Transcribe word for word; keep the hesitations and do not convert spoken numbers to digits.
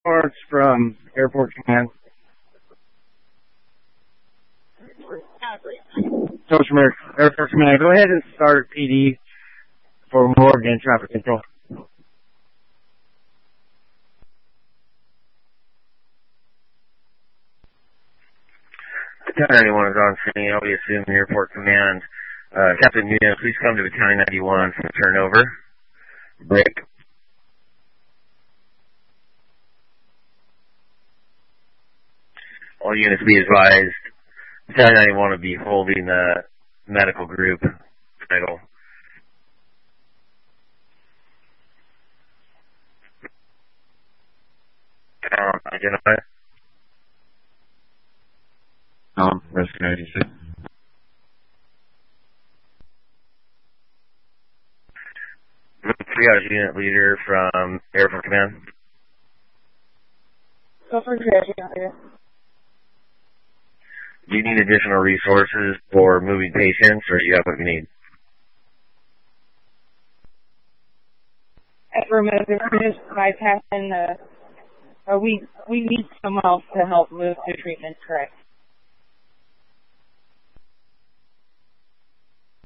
reports from Airport Command. Coach from Air, Airport Command, go ahead and start P D for Morgan Traffic Control. County ninety-one is on scene. I'll be assuming Airport Command. Uh, Captain Nunez, please come to the County ninety-one for turnover. Break. All units be advised, County ninety-one will be holding the medical group title. Um, identify. Um, Rescue ninety-six. Triage unit leader from Airport Command. Go for triage unit leader. Do you need additional resources for moving patients, or do you have what you need? Affirmative. We're just bypassing the. Uh, we we need someone else to help move to treatment. Correct.